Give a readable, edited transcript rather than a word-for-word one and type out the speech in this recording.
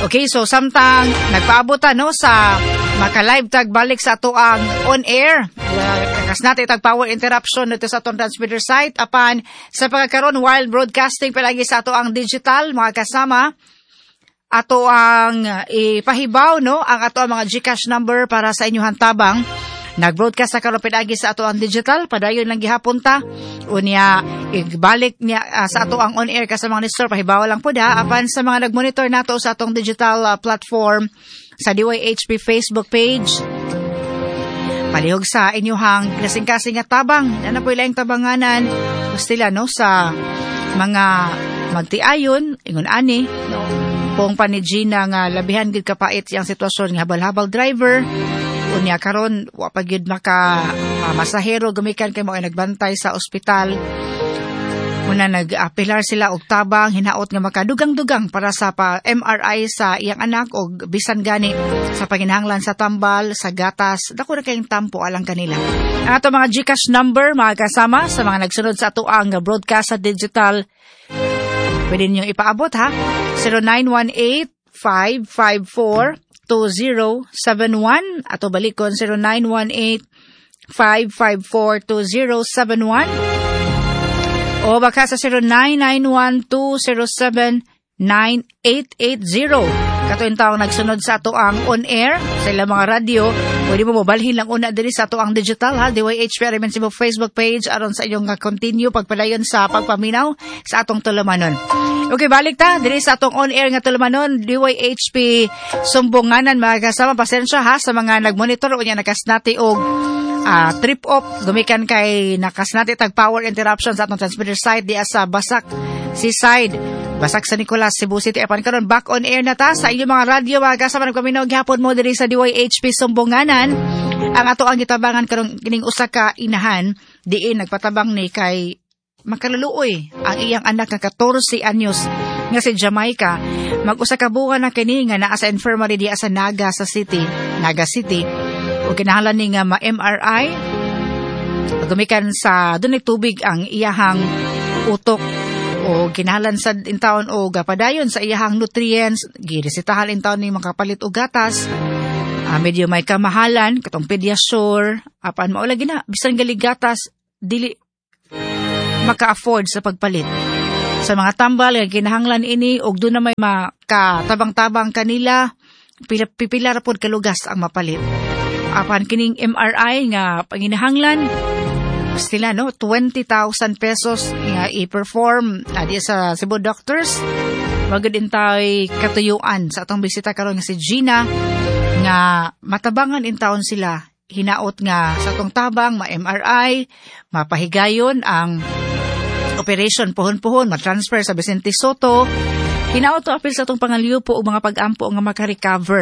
Okay, so samtang nagpaabot no sa maka-live tag balik sa ato ang on-air. Kas natin tag power interruption dito sa atong transmitter site. Apan sa pagkakaroon while broadcasting palagi sa ato ang digital, mga kasama, ato ang ipahibaw no ang ato ang mga GCash number para sa inyong tabang. Nag-broadcast sa karon pinagi sa ato ang digital, padayon lang gihapon ta. Unya ibalik niya sa ato ang on-air ka sa mga listener, pahibaw lang po da. Apan sa mga nag-monitor nato sa atong digital platform sa DYHP Facebook page, palihog sa inyuhang kasing-kasing at tabang. Ano po ilang tabanganan pastila no sa mga magtiayon ingon ani no pong panigina nga labihan gid kapait yang sitwasyon nga habal-habal driver. Unya karon wa pa gyud maka masahero gumikan kay mo ay nagbantay sa ospital. Una nag-apilar sila og tabang hinaot nga makadugang-dugang para sa MRI sa iyang anak og bisan gani sa paginahanglan sa tambal, sa gatas, dako ra kayong tampo alang kanila. Ang ato mga GCash number mga kasama sa mga nagsunod sa ato ang broadcast sa digital, pwede niyo ipaabot ha. 0918-554-2071 ato balikon 0918-554-2071 o baka sa 0991-207-9880. Katuin taong nagsunod sa ato ang on-air sa ilang mga radio. Pwede mo mobalhin lang una diri sa ato ang digital ha. DYHP Arimensibo Facebook page aron sa inyong continue pagpadayon sa pagpaminaw sa atong tulumanon. Okay, balik ta diri sa atong on-air nga tulumanon. DYHP Sumbunganan mga kasama. Pasensya ha sa mga nagmonitor o niya nakasnati og trip off gumikan kay nakasnati tag power interruption sa atong transmitter site diya sa Basak Seaside, Basak sa Nicolas, Cebu City. Apan karon back on air na ta sa inyong mga radyo mga kasama nagpaminaw gihapon mo diri sa DYHP Sumbunganan. Ang ato ang gitabangan karon kining usa ka inahan diin nagpatabang ni kay makaluluoy ang iyang anak nga 14 anyos nga si Jamaica. Mag-usa ka buwan na kini nga naa sa infirmary diya sa Naga City o kinahanglan ni nga ma-MRI gumikan sa dunay tubig ang iyahang utok o kinahanglan sa intawon o gapadayon sa iyahang nutrients giresetahan intawon ni makapalit og gatas. Medyo may kamahalan katong Pediasure apan mao lagi na bisan gali gatas dili maka-afford sa pagpalit sa mga tambal nga kinahanglan ini og doon na may makatabang-tabang kanila pipila ra pod kalugas ang mapalit. Apan kining MRI nga panginahanglan sila no 20,000 pesos nga i-perform di sa Cebu Doctors. Magud intay katuyuan sa atong bisita karon nga si Gina nga matabangan intawon sila hinaot nga sa atong tabang ma-MRI mapahigayon ang operation puhon-puhon ma-transfer sa Vicente Soto. Hinaot to apil sa atong pangaliupo o mga pag-ampo nga maka-recover